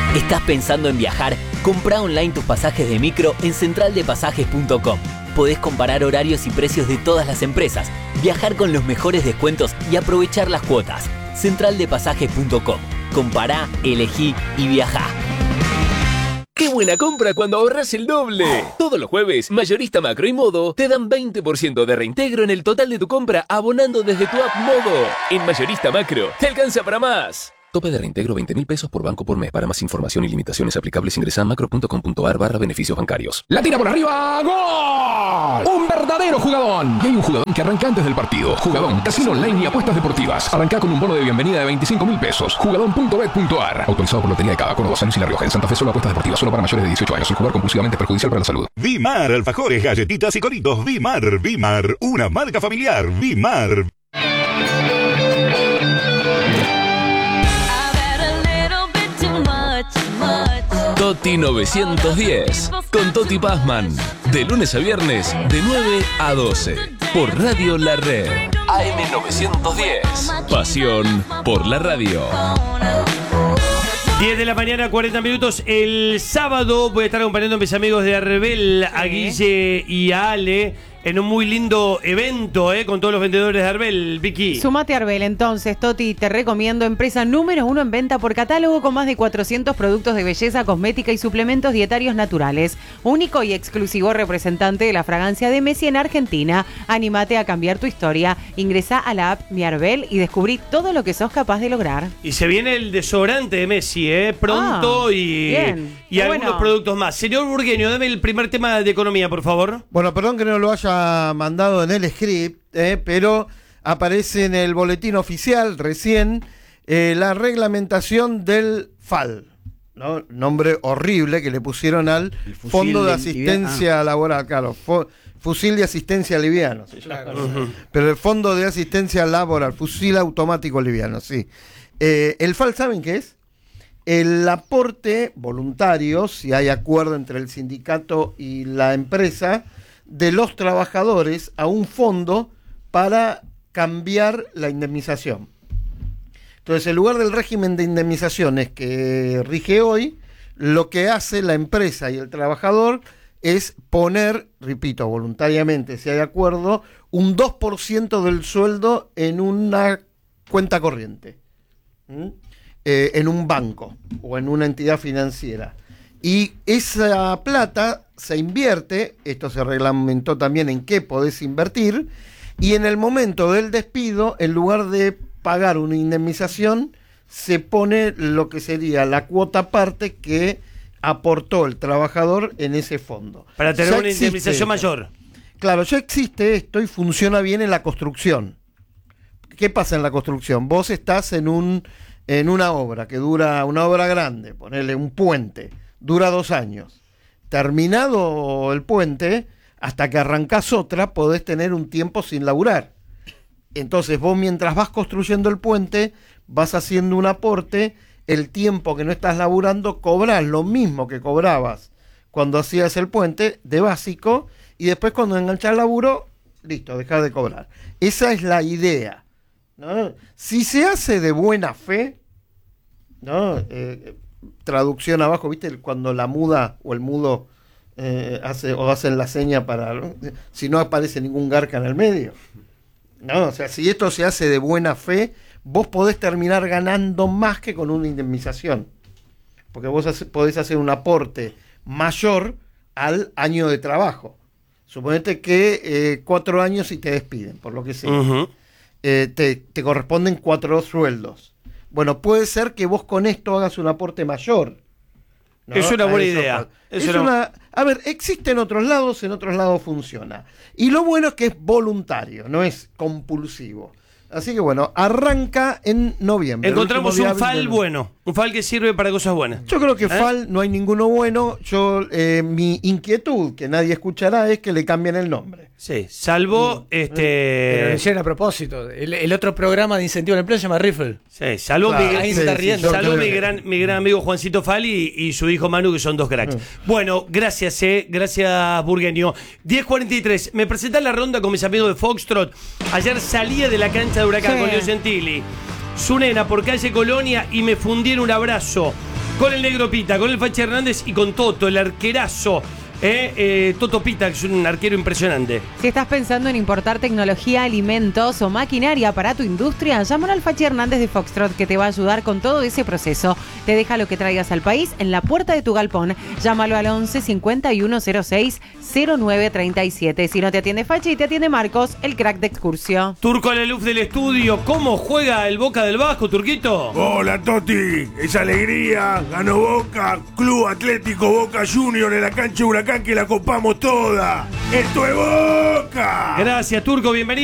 ¿Estás pensando en viajar? Comprá online tus pasajes de micro en centraldepasajes.com. Podés comparar horarios y precios de todas las empresas, viajar con los mejores descuentos y aprovechar las cuotas. Centraldepasajes.com. Compará, elegí y viajá. ¡Qué buena compra cuando ahorras el doble! Todos los jueves, Mayorista Macro y Modo te dan 20% de reintegro en el total de tu compra abonando desde tu app Modo. En Mayorista Macro, te alcanza para más. Tope de reintegro 20.000 pesos por banco por mes. Para más información y limitaciones aplicables ingresa a macro.com.ar/beneficios bancarios. La tira por arriba, ¡gol! Un verdadero jugadón. Y hay un jugadón que arranca antes del partido. Jugadón, casino online y apuestas deportivas. Arranca con un bono de bienvenida de 25.000 pesos. Jugadón.bet.ar. Autorizado por Lotería de Cavaco, 2 años y La Rioja. En Santa Fe solo apuestas deportivas, solo para mayores de 18 años. El jugar compulsivamente es perjudicial para la salud. Vimar, alfajores, galletitas y coritos. Vimar, una marca familiar. Vimar. Toti 910 con Toti Pazman. De lunes a viernes, de 9 a 12. Por Radio La Red. AM 910. Pasión por la radio. 10 de la mañana, 40 minutos. El sábado voy a estar acompañando a mis amigos de Arbel, a Guille y a Ale, en un muy lindo evento, con todos los vendedores de Arbel, Vicky. Sumate a Arbel, entonces, Toti, te recomiendo, empresa número 1 en venta por catálogo con más de 400 productos de belleza, cosmética y suplementos dietarios naturales. Único y exclusivo representante de la fragancia de Messi en Argentina. Anímate a cambiar tu historia. Ingresá a la app Mi Arbel y descubrí todo lo que sos capaz de lograr. Y se viene el desodorante de Messi, pronto y algunos productos más. Señor Burgueño, dame el primer tema de economía, por favor. Bueno, perdón que no lo haya mandado en el script, pero aparece en el boletín oficial recién la reglamentación del FAL, ¿no? Nombre horrible que le pusieron al Fondo de Asistencia Laboral, claro, Fusil de Asistencia Liviano, claro. Pero el Fondo de Asistencia Laboral, Fusil Automático Liviano, sí. El FAL, ¿saben qué es? El aporte voluntario, si hay acuerdo entre el sindicato y la empresa, de los trabajadores a un fondo para cambiar la indemnización. Entonces, en lugar del régimen de indemnizaciones que rige hoy, lo que hace la empresa y el trabajador es poner, repito, voluntariamente, si hay acuerdo, un 2% del sueldo en una cuenta corriente, en un banco o en una entidad financiera. Y esa plata se invierte, esto se reglamentó también en qué podés invertir, y en el momento del despido, en lugar de pagar una indemnización, se pone lo que sería la cuota parte que aportó el trabajador en ese fondo. Para tener una indemnización mayor. Claro, ya existe esto y funciona bien en la construcción. ¿Qué pasa en la construcción? Vos estás en una obra que dura, una obra grande, ponerle un puente, dura 2 años. Terminado el puente, hasta que arrancás otra, podés tener un tiempo sin laburar. Entonces vos, mientras vas construyendo el puente, vas haciendo un aporte, el tiempo que no estás laburando, cobrás lo mismo que cobrabas cuando hacías el puente, de básico, y después cuando enganchás laburo, listo, dejás de cobrar. Esa es la idea, ¿no? Si se hace de buena fe, ¿no? Traducción abajo, ¿viste? Cuando la muda o el mudo hacen la seña para, si no aparece ningún garca en el medio. No, o sea, si esto se hace de buena fe, vos podés terminar ganando más que con una indemnización. Porque vos podés hacer un aporte mayor al año de trabajo. Suponete que 4 años y te despiden, por lo que sea. Te corresponden 4 sueldos. Bueno, puede ser que vos con esto hagas un aporte mayor, ¿no? Es una buena idea. A ver, existe en otros lados funciona. Y lo bueno es que es voluntario, no es compulsivo. Así que bueno, arranca en noviembre. Encontramos un FAL bueno, un FAL que sirve para cosas buenas. Yo creo que FAL no hay ninguno bueno. Mi inquietud, que nadie escuchará, es que le cambien el nombre. Sí, salvo Pero lo hicieron a propósito. El otro programa de incentivo a la empresa se llama Riffle. Sí, salvo ahí se está riendo. Salvo mi gran amigo Juancito Fal y su hijo Manu, que son 2 cracks. Bueno, gracias, gracias Burgueño. 10:43, me presenté en la ronda con mis amigos de Foxtrot. Ayer salía de la cancha de Huracán con Leo Gentili. Su nena por calle Colonia y me fundí en un abrazo. con el Negro Pita, con el Fachi Hernández y con Toto, el arquerazo. Toto Pita, que es un arquero impresionante. Si estás pensando en importar tecnología, alimentos o maquinaria para tu industria, llámalo al Fachi Hernández de Foxtrot, que te va a ayudar con todo ese proceso. Te deja lo que traigas al país en la puerta de tu galpón. Llámalo al 11 5106 0937. Si no te atiende Fachi, te atiende Marcos, el crack de Excursio. Turco Leluf del estudio, ¿cómo juega el Boca del Vasco, Turquito? Hola Toti, esa alegría, ganó Boca, Club Atlético Boca Junior en la cancha Huracán que la copamos toda. ¡Esto es Boca! Gracias, Turco, bienvenido.